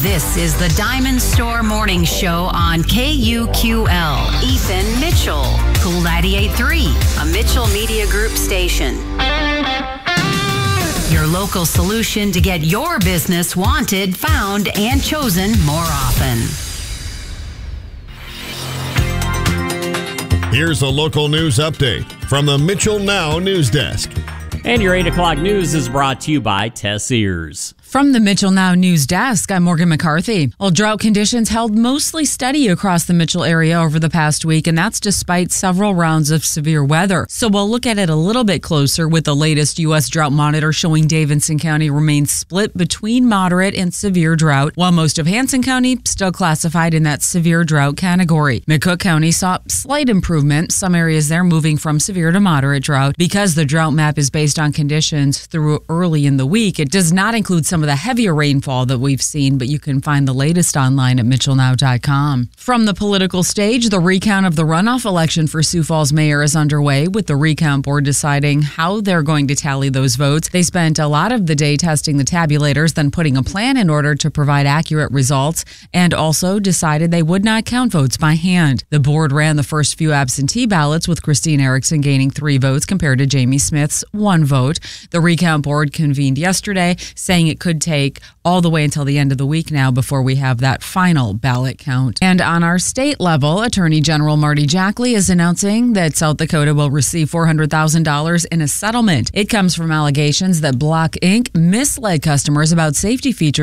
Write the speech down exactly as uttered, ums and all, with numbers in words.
This is the Diamond Store Morning Show on K U Q L. Ethan Mitchell, Cool ninety-eight point three, a Mitchell Media Group station. Your local solution to get your business wanted, found, and chosen more often. Here's a local news update from the Mitchell Now News Desk. And your eight o'clock news is brought to you by Tessiers. From the Mitchell Now News Desk, I'm Morgan McCarthy. Well, drought conditions held mostly steady across the Mitchell area over the past week, and that's despite several rounds of severe weather. So we'll look at it a little bit closer with the latest U S Drought Monitor showing Davidson County remains split between moderate and severe drought, while most of Hanson County still classified in that severe drought category. McCook County saw slight improvement, some areas there moving from severe to moderate drought. Because the drought map is based on conditions through early in the week, it does not include some of the heavier rainfall that we've seen, but you can find the latest online at mitchell now dot com. From the political stage, the recount of the runoff election for Sioux Falls mayor is underway, with the recount board deciding how they're going to tally those votes. They spent a lot of the day testing the tabulators, then putting a plan in order to provide accurate results, and also decided they would not count votes by hand. The board ran the first few absentee ballots, with Christine Erickson gaining three votes compared to Jamie Smith's one vote. The recount board convened yesterday, saying it could take all the way until the end of the week now before we have that final ballot count. And on our state level, Attorney General Marty Jackley is announcing that South Dakota will receive four hundred thousand dollars in a settlement. It comes from allegations that Block Incorporated misled customers about safety features